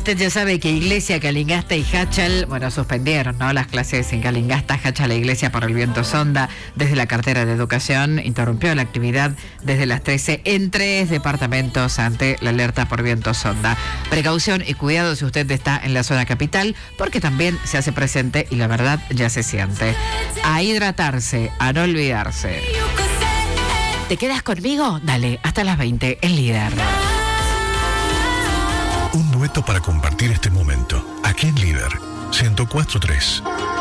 Usted ya sabe que Iglesia, Calingasta y Hachal, bueno, suspendieron, ¿no?, las clases en Calingasta, Hachal e Iglesia por el viento sonda. Desde la cartera de Educación interrumpió la actividad desde las 13 en 3 departamentos ante la alerta por viento sonda. Precaución y cuidado si usted está en la zona capital, porque también se hace presente y la verdad ya se siente. A hidratarse, a no olvidarse. ¿Te quedas conmigo? Dale, hasta las 20 en Líder. Un dueto para compartir este momento. Aquí en Líder 104.3.